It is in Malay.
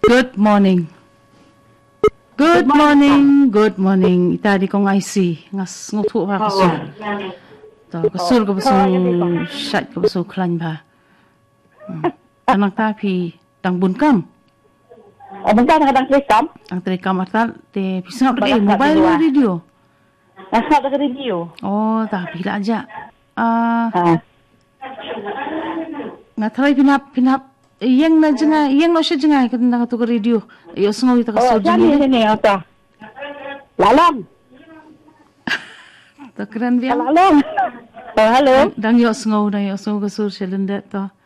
Good morning. Good morning. Good morning. Ita di kong IC. Ngas ngutu pa kasul. To kasul ka basu shat ka basu klan ba. Anak tapi tang bunkam. Bentar kadang terekam. Ang terekam atal te pisang mobile radio. Nasa ada radio. Oh, tapi lah aja. Ngatray pinap yang na jenga yang no siya jenga kan na to radio. Yo sungo ita kasul jenga. Sini ata. Lalang. To keren biang. Lalang. Hello. Dang yo sungo kasul siya linda to.